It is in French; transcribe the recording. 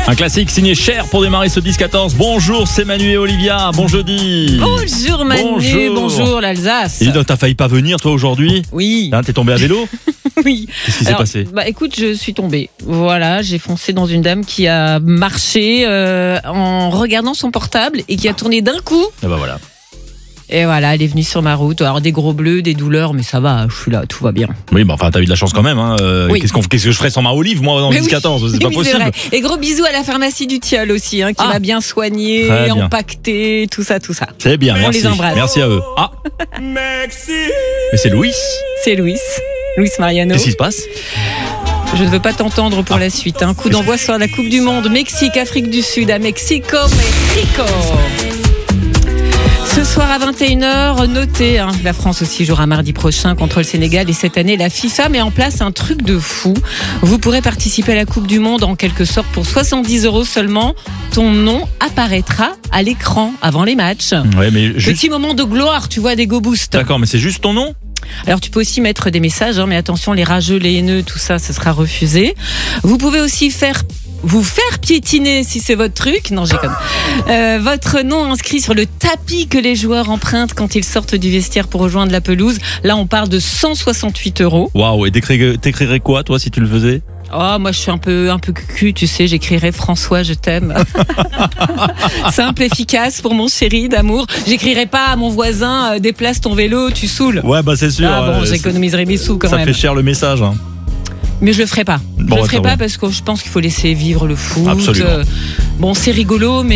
Un classique signé Cher pour démarrer ce 10-14. Bonjour, c'est Manu et Olivia. Bon jeudi. Bonjour Manu, bonjour l'Alsace. Et donc, t'as failli pas venir toi aujourd'hui? Oui. Hein, t'es tombé à vélo? Oui. Qu'est-ce qui s'est passé? Écoute, je suis tombée. Voilà, j'ai foncé dans une dame qui a marché en regardant son portable et qui a tourné d'un coup. Et bah voilà. Et voilà, elle est venue sur ma route. Alors des gros bleus, des douleurs, mais ça va, je suis là, tout va bien. Oui, bah enfin, t'as eu de la chance quand même. Hein. Oui. Qu'est-ce que je ferais sans ma Olive, moi, dans le 10-14? C'est pas oui, possible. vrai. Et gros bisous à la pharmacie du Tilleul aussi, qui m'a bien soigné, Très bien. empaqueté, tout ça. C'est bien, On merci. les embrasse. Merci à eux. Ah, mais c'est Louis. C'est Luis Mariano. Qu'est-ce qui se passe? Je ne veux pas t'entendre pour la suite. Coup d'envoi sur la Coupe du Monde. Mexique, Afrique du Sud, à Mexico. Ce soir à 21h, notez, la France aussi jouera mardi prochain contre le Sénégal. Et cette année, la FIFA met en place un truc de fou. Vous pourrez participer à la Coupe du Monde en quelque sorte pour 70 € seulement. Ton nom apparaîtra à l'écran avant les matchs. Ouais, mais juste... Petit moment de gloire, tu vois, des go boost. D'accord, mais c'est juste ton nom? Alors tu peux aussi mettre des messages, mais attention, les rageux, les haineux, tout ça, ce sera refusé. Vous pouvez aussi vous faire piétiner si c'est votre truc. Non, j'ai comme votre nom inscrit sur le tapis que les joueurs empruntent quand ils sortent du vestiaire pour rejoindre la pelouse. Là, on parle de 168 €. Waouh, et t'écrirais quoi, toi, si tu le faisais? Oh, moi je suis un peu cucu, tu sais, j'écrirais François, je t'aime. Simple, efficace pour mon chéri d'amour. J'écrirais pas à mon voisin, déplace ton vélo, tu saoules. Ouais, bah c'est sûr. Ah bon, j'économiserais mes sous quand même. Ça fait cher le message. Hein. Mais je le ferai pas. Bon, je le ferai pas parce que je pense qu'il faut laisser vivre le foot. Absolument. Bon, c'est rigolo, mais